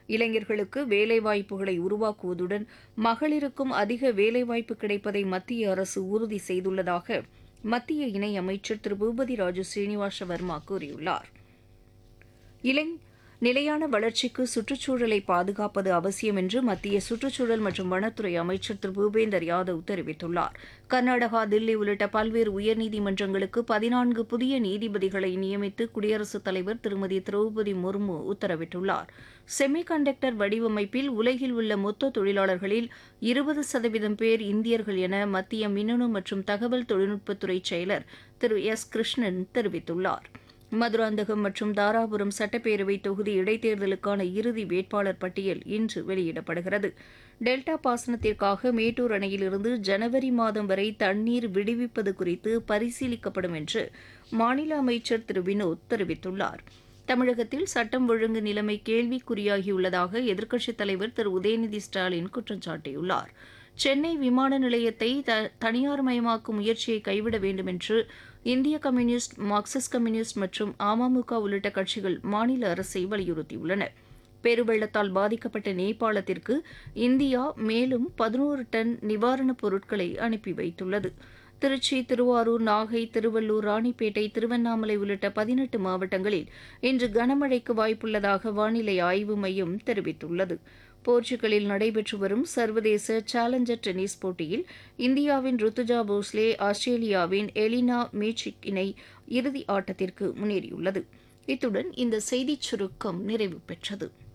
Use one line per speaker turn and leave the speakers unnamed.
இளைஞர்களுக்கு வேலைவாய்ப்புகளை உருவாக்குவதுடன் மகளிருக்கும் அதிக வேலைவாய்ப்பு கிடைப்பதை மத்திய அரசு உறுதி செய்துள்ளதாக மத்திய இணையமைச்சர் திரு பூபதி ராஜு ஸ்ரீனிவாச வர்மா கூறியுள்ளார். நிலையான வளர்ச்சிக்கு சுற்றுச்சூழலை பாதுகாப்பது அவசியம் என்று மத்திய சுற்றுச்சூழல் மற்றும் வனத்துறை அமைச்சர் திரு பூபேந்தர் யாதவ் தெரிவித்துள்ளார். கர்நாடகா, தில்லி உள்ளிட்ட பல்வேறு உயர்நீதிமன்றங்களுக்கு 14 புதிய நீதிபதிகளை நியமித்து குடியரசுத் தலைவர் திருமதி திரௌபதி முர்மு உத்தரவிட்டுள்ளார். செமி கண்டக்டர் வடிவமைப்பில் உலகில் உள்ள மொத்த தொழிலாளர்களில் 20% பேர் இந்தியர்கள் என மத்திய மின்னணு மற்றும் தகவல் தொழில்நுட்பத்துறை செயலர் திரு எஸ் கிருஷ்ணன் தெரிவித்துள்ளார். மதுராந்தகம் மற்றும் தாராபுரம் சட்டப்பேரவை தொகுதி இடைத்தேர்தலுக்கான இறுதி வேட்பாளர் பட்டியல் இன்று வெளியிடப்படுகிறது. டெல்டா பாசனத்திற்காக மேட்டூர் அணையிலிருந்து ஜனவரி மாதம் வரை தண்ணீர் விடுவிப்பது குறித்து பரிசீலிக்கப்படும் என்று மாநில அமைச்சர் திரு வினோத் தெரிவித்துள்ளார். தமிழகத்தில் சட்டம் ஒழுங்கு நிலைமை கேள்விக்குறியாகியுள்ளதாக எதிர்க்கட்சித் தலைவர் திரு உதயநிதி ஸ்டாலின் குற்றம் சாட்டியுள்ளார். சென்னை விமான நிலையத்தை தனியார்மயமாக்கும் முயற்சியை கைவிட வேண்டும் என்று இந்திய கம்யூனிஸ்ட், மார்க்சிஸ்ட் கம்யூனிஸ்ட் மற்றும் அமமுக உள்ளிட்ட கட்சிகள் மாநில அரசை வலியுறுத்தியுள்ளன. பெருவெள்ளத்தால் பாதிக்கப்பட்ட நேபாளத்திற்கு இந்தியா மேலும் 11 டன் நிவாரணப் பொருட்களை அனுப்பி வைத்துள்ளது. திருச்சி, திருவாரூர், நாகை, திருவள்ளூர், ராணிப்பேட்டை, திருவண்ணாமலை உள்ளிட்ட 18 மாவட்டங்களில் இன்று கனமழைக்கு வாய்ப்புள்ளதாக வானிலை ஆய்வு மையம் தெரிவித்துள்ளது. போர்ச்சுகலில் நடைபெற்று வரும் சர்வதேச சேலஞ்சர் டென்னிஸ் போட்டியில் இந்தியாவின் ருத்துஜா போஸ்லே ஆஸ்திரேலியாவின் எலினா மேச்சிக் இணை இறுதி ஆட்டத்திற்கு முன்னேறியுள்ளது. இத்துடன் இந்த செய்திச் சுருக்கம் நிறைவு பெற்றது.